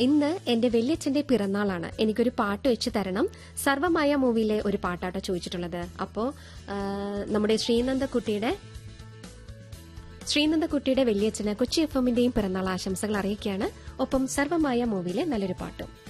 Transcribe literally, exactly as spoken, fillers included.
ഇന്ന് എന്റെ വല്യച്ഛന്റെ പിറന്നാളാണ്. എനിക്കൊരു പാട്ട് വെച്ച് തരണം. സർവമായ മൂവിയിലെ ഒരു പാട്ടാട്ടോ ചോദിച്ചിട്ടുള്ളത്. അപ്പോ നമ്മുടെ ശ്രീനന്ദക്കുട്ടിയുടെ ശ്രീനന്ദക്കുട്ടിയുടെ വല്യച്ഛന് കൊച്ചി എഫ് എമ്മിന്റെയും പിറന്നാൾ ആശംസകൾ അറിയിക്കുകയാണ്. ഒപ്പം സർവമായ മൂവിയിലെ നല്ലൊരു പാട്ടും.